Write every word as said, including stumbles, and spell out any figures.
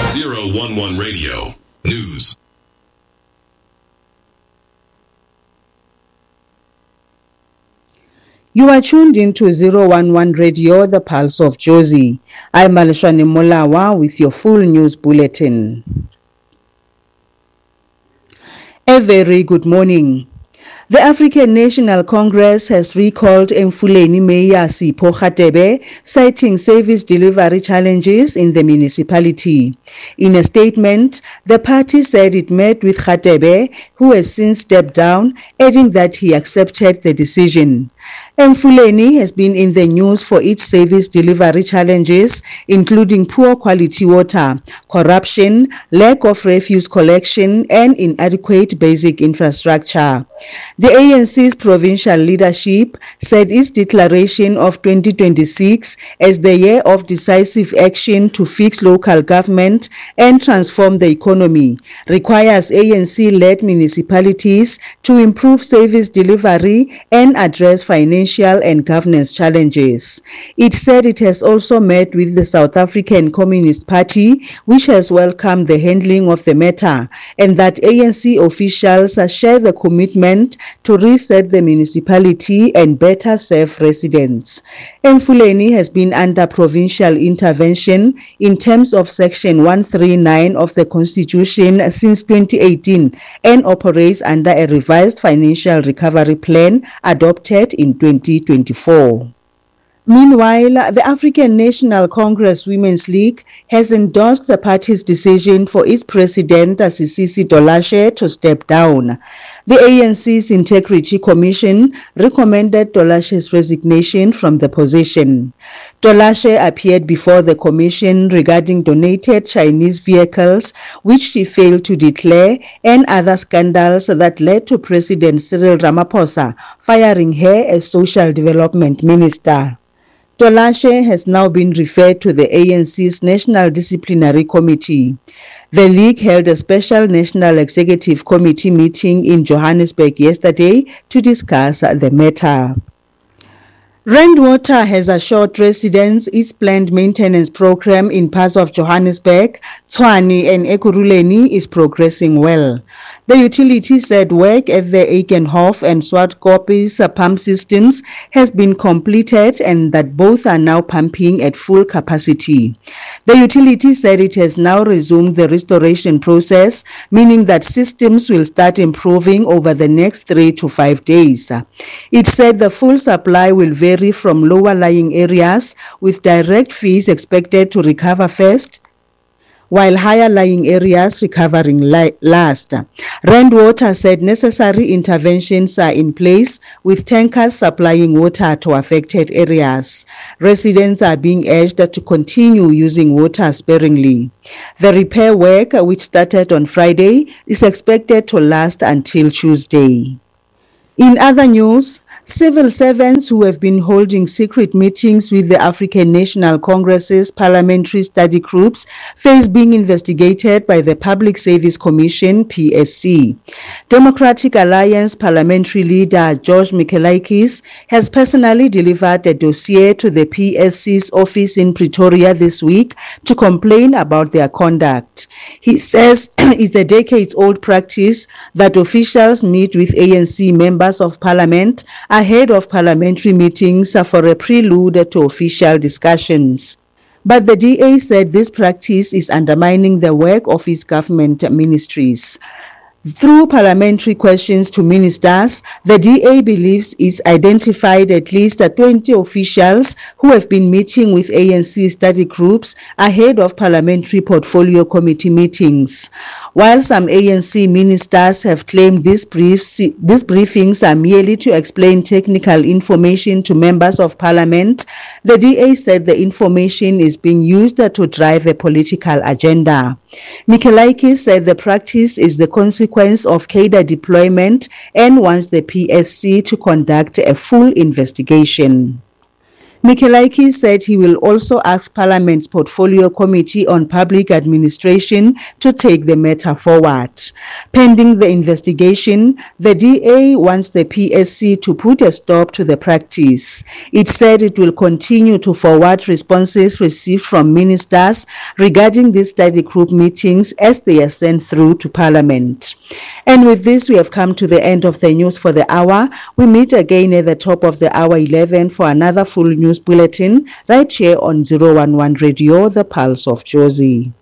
zero one one Radio News. You are tuned into zero one one Radio, the Pulse of Jozi. I'm Malishani Molawa with your full news bulletin. A very good morning. The African National Congress has recalled Emfuleni Mayor Sipho Radebe, citing service delivery challenges in the municipality. In a statement, the party said it met with Radebe, who has since stepped down, adding that he accepted the decision. Emfuleni has been in the news for its service delivery challenges, including poor quality water, corruption, lack of refuse collection, and inadequate basic infrastructure. The A N C's provincial leadership said its declaration of twenty twenty-six as the year of decisive action to fix local government and transform the economy requires A N C-led municipalities to improve service delivery and address financial and governance challenges. It said it has also met with the South African Communist Party, which has welcomed the handling of the matter, and that A N C officials share the commitment to reset the municipality and better serve residents. Emfuleni has been under provincial intervention in terms of Section one thirty-nine of the Constitution since twenty eighteen and operates under a revised financial recovery plan adopted in twenty twenty-four. Meanwhile, the African National Congress Women's League has endorsed the party's decision for its president, Sisisi Dolashe, to step down. The A N C's Integrity Commission recommended Dolashe's resignation from the position. Dolashe appeared before the commission regarding donated Chinese vehicles, which she failed to declare, and other scandals that led to President Cyril Ramaphosa firing her as Social Development Minister. Dolashe has now been referred to the A N C's National Disciplinary Committee. The League held a special National Executive Committee meeting in Johannesburg yesterday to discuss the matter. Rand Water has assured residents its planned maintenance program in parts of Johannesburg, Tshwane and Ekurhuleni is progressing well. The utility said work at the Eikenhof and Swartkoppies pump systems has been completed and that both are now pumping at full capacity. The utility said it has now resumed the restoration process, meaning that systems will start improving over the next three to five days. It said the full supply will vary from lower-lying areas, with direct fees expected to recover first, while higher-lying areas recovering li- last. Rand Water said necessary interventions are in place, with tankers supplying water to affected areas. Residents are being urged to continue using water sparingly. The repair work, which started on Friday, is expected to last until Tuesday. In other news, civil servants who have been holding secret meetings with the African National Congress's parliamentary study groups face being investigated by the Public Service Commission, P S C. Democratic Alliance parliamentary leader George Michaelakis has personally delivered a dossier to the P S C's office in Pretoria this week to complain about their conduct. He says it's a decades-old practice that officials meet with A N C members of parliament ahead of parliamentary meetings for a prelude to official discussions. But the D A said this practice is undermining the work of its government ministries. Through parliamentary questions to ministers, the D A believes it's identified at least twenty officials who have been meeting with A N C study groups ahead of parliamentary portfolio committee meetings. While some A N C ministers have claimed these, briefs, these briefings are merely to explain technical information to members of parliament, the D A said the information is being used to drive a political agenda. Michaelakis said the practice is the consequence of cadre deployment and wants the P S C to conduct a full investigation. Mikelaiki said he will also ask Parliament's Portfolio Committee on Public Administration to take the matter forward. Pending the investigation, the D A wants the P S C to put a stop to the practice. It said it will continue to forward responses received from ministers regarding these study group meetings as they are sent through to Parliament. And with this, we have come to the end of the news for the hour. We meet again at the top of the hour eleven for another full news bulletin right here on zero one one Radio, the Pulse of Jozi.